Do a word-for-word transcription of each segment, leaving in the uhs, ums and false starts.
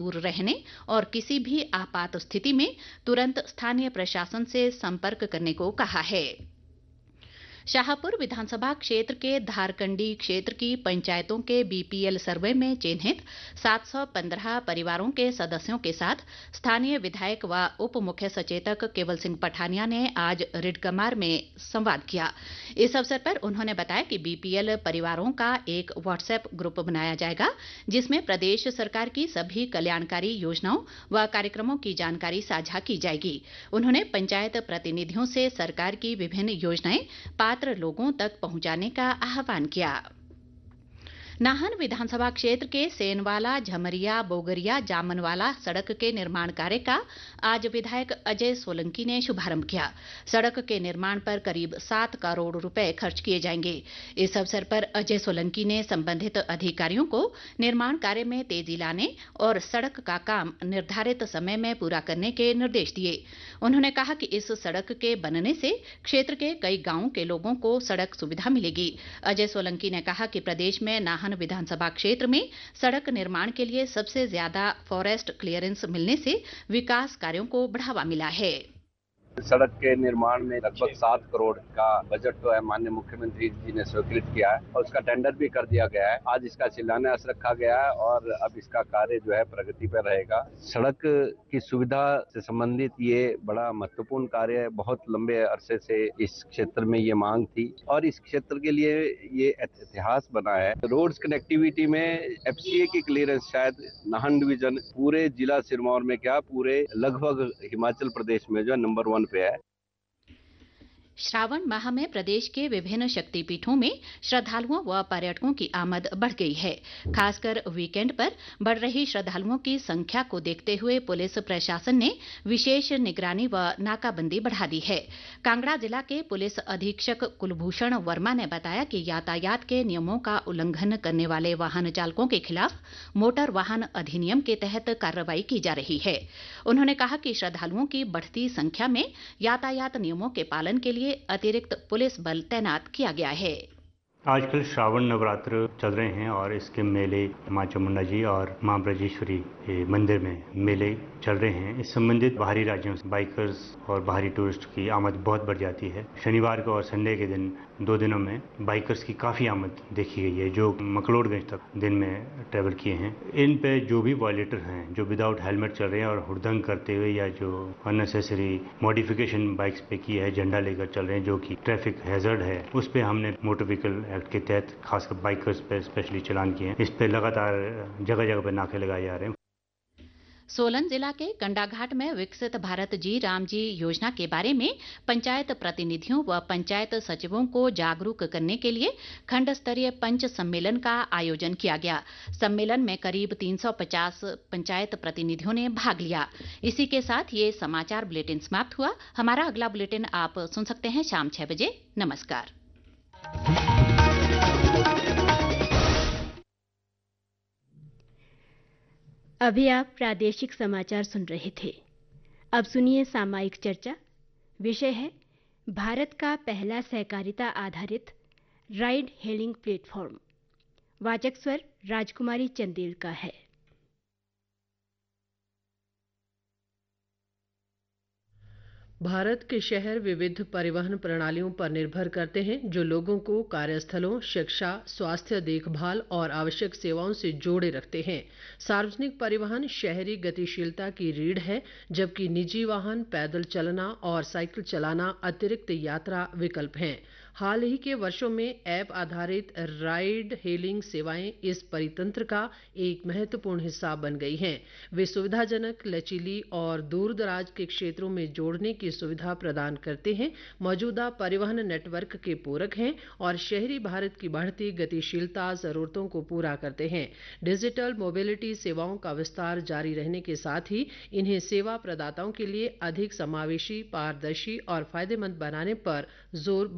दूर रहने और किसी भी आपात स्थिति में तुरंत स्थानीय प्रशासन से संपर्क करने को कहा है। शाहपुर विधानसभा क्षेत्र के धारकंडी क्षेत्र की पंचायतों के बीपीएल सर्वे में चिन्हित सात सौ पंद्रह परिवारों के सदस्यों के साथ स्थानीय विधायक व उप मुख्य सचेतक केवल सिंह पठानिया ने आज रिडकमार में संवाद किया। इस अवसर पर उन्होंने बताया कि बीपीएल परिवारों का एक व्हाट्सएप ग्रुप बनाया जाएगा, जिसमें प्रदेश सरकार की सभी कल्याणकारी योजनाओं व कार्यक्रमों की जानकारी साझा की जाएगी। उन्होंने पंचायत प्रतिनिधियों से सरकार की विभिन्न योजनाएं पात्र लोगों तक पहुंचाने का आह्वान किया। नाहन विधानसभा क्षेत्र के सेनवाला झमरिया बोगरिया जामनवाला सड़क के निर्माण कार्य का आज विधायक अजय सोलंकी ने शुभारंभ किया। सड़क के निर्माण पर करीब सात करोड़ रुपए खर्च किए जाएंगे। इस अवसर पर अजय सोलंकी ने संबंधित अधिकारियों को निर्माण कार्य में तेजी लाने और सड़क का काम निर्धारित समय में पूरा करने के निर्देश दिए। उन्होंने कहा कि इस सड़क के बनने से क्षेत्र के कई गांवों के लोगों को सड़क सुविधा मिलेगी। अजय सोलंकी ने कहा कि प्रदेश में नाहन विधानसभा क्षेत्र में सड़क निर्माण के लिए सबसे ज्यादा फॉरेस्ट क्लियरेंस मिलने से विकास कार्यों को बढ़ावा मिला है। सड़क के निर्माण में लगभग सात करोड़ का बजट तो है माननीय मुख्यमंत्री जी ने स्वीकृत किया है और उसका टेंडर भी कर दिया गया है। आज इसका शिलान्यास रखा गया है और अब इसका कार्य जो है प्रगति पर रहेगा। सड़क की सुविधा से संबंधित ये बड़ा महत्वपूर्ण कार्य है। बहुत लंबे अरसे से इस क्षेत्र में ये मांग थी और इस क्षेत्र के लिए ये इतिहास बना है। रोड्स कनेक्टिविटी में एफसीए की क्लियरेंस शायद नाहन डिवीजन पूरे जिला सिरमौर में क्या पूरे लगभग हिमाचल प्रदेश में जो नंबर वन पे है। श्रावण माह में प्रदेश के विभिन्न शक्तिपीठों में श्रद्धालुओं व पर्यटकों की आमद बढ़ गई है। खासकर वीकेंड पर बढ़ रही श्रद्धालुओं की संख्या को देखते हुए पुलिस प्रशासन ने विशेष निगरानी व नाकाबंदी बढ़ा दी है। कांगड़ा जिला के पुलिस अधीक्षक कुलभूषण वर्मा ने बताया कि यातायात के नियमों का उल्लंघन करने वाले वाहन चालकों के खिलाफ मोटर वाहन अधिनियम के तहत कार्रवाई की जा रही है। उन्होंने कहा कि श्रद्धालुओं की बढ़ती संख्या में यातायात नियमों के पालन के लिए अतिरिक्त पुलिस बल तैनात किया गया है। आजकल श्रावण नवरात्र चल रहे हैं और इसके मेले मां चामुंडा जी और मां ब्रजेश्वरी मंदिर में मेले चल रहे हैं। इस संबंधित बाहरी राज्यों से बाइकर्स और बाहरी टूरिस्ट की आमद बहुत बढ़ जाती है। शनिवार को और संडे के दिन दो दिनों में बाइकर्स की काफ़ी आमद देखी गई है जो मकलोडगंज तक दिन में ट्रैवल किए हैं। इन पे जो भी वॉयलेटर हैं जो विदाउट हेलमेट चल रहे हैं और हुड़दंग करते हुए या जो अननेसेसरी मॉडिफिकेशन बाइक्स पे की है, झंडा लेकर चल रहे हैं जो कि ट्रैफिक हैजर्ड है, उस पे हमने मोटर व्हीकल एक्ट के तहत खासकर बाइकर्स पे स्पेशली चालान किए हैं। इस पे लगातार जगह जगह पे नाके लगाए जा रहे हैं। सोलन जिला के कंडाघाट में विकसित भारत जी राम जी योजना के बारे में पंचायत प्रतिनिधियों व पंचायत सचिवों को जागरूक करने के लिए खंड स्तरीय पंच सम्मेलन का आयोजन किया गया। सम्मेलन में करीब तीन सौ पचास पंचायत प्रतिनिधियों ने भाग लिया। इसी के साथ ये समाचार बुलेटिन समाप्त हुआ। हमारा अगला बुलेटिन आप सुन सकते हैं शाम छह बजे। नमस्कार। अभी आप प्रादेशिक समाचार सुन रहे थे। अब सुनिए सामायिक चर्चा। विषय है भारत का पहला सहकारिता आधारित राइड हेलिंग प्लेटफॉर्म। वाचक स्वर राजकुमारी चंदेल का है। भारत के शहर विविध परिवहन प्रणालियों पर निर्भर करते हैं जो लोगों को कार्यस्थलों, शिक्षा, स्वास्थ्य देखभाल और आवश्यक सेवाओं से जोड़े रखते हैं। सार्वजनिक परिवहन शहरी गतिशीलता की रीढ़ है, जबकि निजी वाहन, पैदल चलना और साइकिल चलाना अतिरिक्त यात्रा विकल्प हैं। हाल ही के वर्षों में ऐप आधारित राइड हेलिंग सेवाएं इस परितंत्र का एक महत्वपूर्ण हिस्सा बन गई हैं। वे सुविधाजनक, लचीली और दूर दराज के क्षेत्रों में जोड़ने की सुविधा प्रदान करते हैं, मौजूदा परिवहन नेटवर्क के पूरक हैं और शहरी भारत की बढ़ती गतिशीलता जरूरतों को पूरा करते हैं। डिजिटल मोबिलिटी सेवाओं का विस्तार जारी रहने के साथ ही इन्हें सेवा प्रदाताओं के लिए अधिक समावेशी, पारदर्शी और फायदेमंद बनाने पर जोर बढ़ रहा है।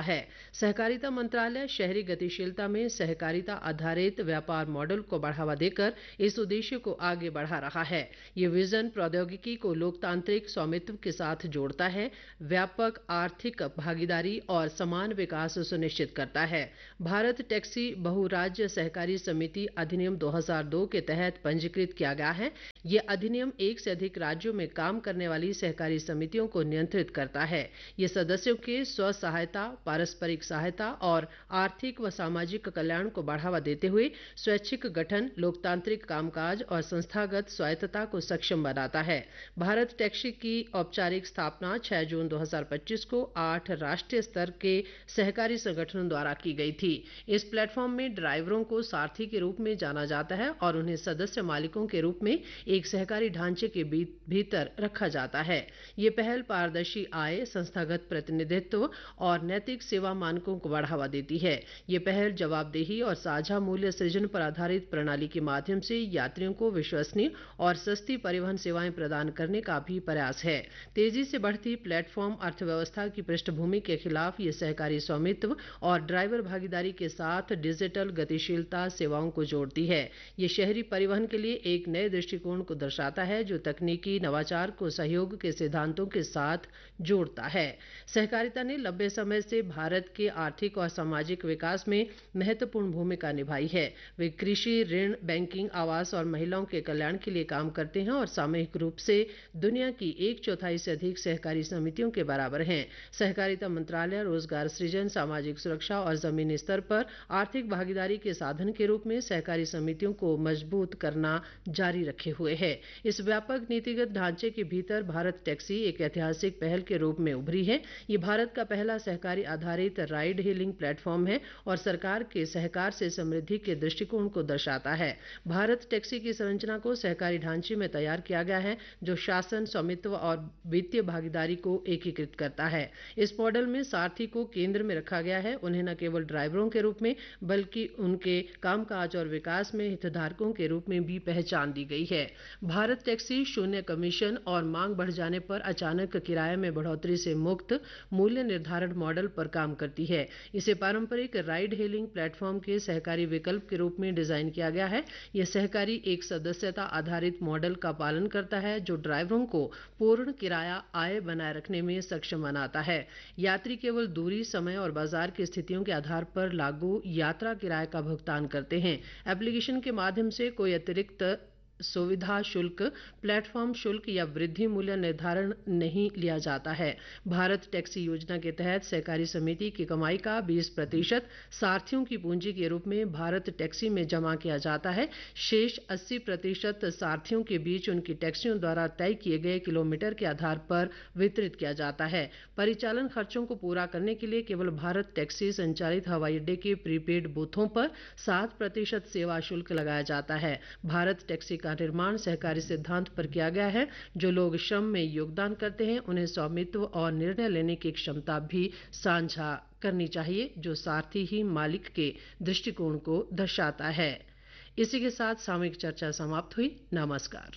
है। सहकारिता मंत्रालय शहरी गतिशीलता में सहकारिता आधारित व्यापार मॉडल को बढ़ावा देकर इस उद्देश्य को आगे बढ़ा रहा है। ये विजन प्रौद्योगिकी को लोकतांत्रिक स्वामित्व के साथ जोड़ता है, व्यापक आर्थिक भागीदारी और समान विकास सुनिश्चित करता है। भारत टैक्सी बहुराज्य सहकारी समिति अधिनियम दो हज़ार दो के तहत पंजीकृत किया गया है। ये अधिनियम एक से अधिक राज्यों में काम करने वाली सहकारी समितियों को नियंत्रित करता है। ये सदस्यों के स्व सहायता, पारस्परिक सहायता और आर्थिक व सामाजिक कल्याण को बढ़ावा देते हुए स्वैच्छिक गठन, लोकतांत्रिक कामकाज और संस्थागत स्वायत्तता को सक्षम बनाता है। भारत टैक्सी की औपचारिक स्थापना छह जून दो हज़ार पच्चीस को आठ राष्ट्रीय स्तर के सहकारी संगठनों द्वारा की गई थी। इस प्लेटफॉर्म में ड्राइवरों को सारथी के रूप में जाना जाता है और उन्हें सदस्य मालिकों के रूप में एक सहकारी ढांचे के भीतर रखा जाता है। ये पहल पारदर्शी आय, संस्थागत प्रतिनिधित्व और नैतिक सेवा मानकों को बढ़ावा देती है। ये पहल जवाबदेही और साझा मूल्य सृजन पर आधारित प्रणाली के माध्यम से यात्रियों को विश्वसनीय और सस्ती परिवहन सेवाएं प्रदान करने का भी प्रयास है। तेजी से बढ़ती प्लेटफॉर्म अर्थव्यवस्था की पृष्ठभूमि के खिलाफ ये सहकारी स्वामित्व और ड्राइवर भागीदारी के साथ डिजिटल गतिशीलता सेवाओं को जोड़ती है। ये शहरी परिवहन के लिए एक नए दृष्टिकोण को दर्शाता है जो तकनीकी नवाचार को सहयोग के सिद्धांतों के साथ जोड़ता है। सहकारिता ने लंबे समय से भारत के आर्थिक और सामाजिक विकास में महत्वपूर्ण भूमिका निभाई है। वे कृषि, ऋण, बैंकिंग, आवास और महिलाओं के कल्याण के लिए काम करते हैं और सामूहिक रूप से दुनिया की एक चौथाई से अधिक सहकारी समितियों के बराबर हैं। सहकारिता मंत्रालय रोजगार सृजन, सामाजिक सुरक्षा और जमीनी स्तर पर आर्थिक भागीदारी के साधन के रूप में सहकारी समितियों को मजबूत करना जारी रखे हुए है। इस व्यापक नीतिगत ढांचे के भीतर भारत टैक्सी एक ऐतिहासिक पहल के रूप में उभरी है। ये भारत का पहला सहकारी आधारित राइड हेलिंग प्लेटफॉर्म है और सरकार के सहकार से समृद्धि के दृष्टिकोण को दर्शाता है। भारत टैक्सी की संरचना को सहकारी ढांचे में तैयार किया गया है जो शासन, स्वामित्व और वित्तीय भागीदारी को एकीकृत करता है। इस मॉडल में सारथी को केंद्र में रखा गया है। उन्हें न केवल ड्राइवरों के रूप में बल्कि उनके कामकाज और विकास में हितधारकों के रूप में भी पहचान दी गई है। भारत टैक्सी शून्य कमीशन और मांग बढ़ जाने पर अचानक किराए में बढ़ोतरी से मुक्त मूल्य निर्धारण मॉडल पर काम करती है। इसे पारंपरिक राइड हेलिंग प्लेटफॉर्म के सहकारी विकल्प के रूप में डिजाइन किया गया है। यह सहकारी एक सदस्यता आधारित मॉडल का पालन करता है जो ड्राइवरों को पूर्ण किराया आय बनाए रखने में सक्षम बनाता है। यात्री केवल दूरी, समय और बाजार की स्थितियों के आधार पर लागू यात्रा किराए का भुगतान करते हैं। एप्लीकेशन के माध्यम से कोई अतिरिक्त सुविधा शुल्क, प्लेटफॉर्म शुल्क या वृद्धि मूल्य निर्धारण नहीं लिया जाता है। भारत टैक्सी योजना के तहत सहकारी समिति की कमाई का बीस प्रतिशत सारथियों की पूंजी के रूप में भारत टैक्सी में जमा किया जाता है। शेष अस्सी प्रतिशत सारथियों के बीच उनकी टैक्सियों द्वारा तय किए गए किलोमीटर के आधार पर वितरित किया जाता है। परिचालन खर्चों को पूरा करने के लिए केवल भारत टैक्सी संचालित हवाई अड्डे के प्रीपेड बूथों पर सात प्रतिशत सेवा शुल्क लगाया जाता है। भारत टैक्सी का निर्माण सहकारी सिद्धांत पर किया गया है। जो लोग श्रम में योगदान करते हैं उन्हें स्वामित्व और निर्णय लेने की क्षमता भी साझा करनी चाहिए जो सारथी ही मालिक के दृष्टिकोण को दर्शाता है। इसी के साथ सामूहिक चर्चा समाप्त हुई। नमस्कार।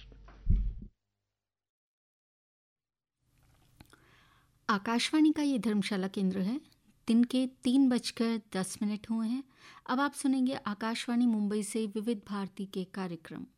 आकाशवाणी का ये धर्मशाला केंद्र है। दिन के तीन बजकर दस मिनट हुए हैं। अब आप सुनेंगे आकाशवाणी मुंबई से विविध भारती के कार्यक्रम।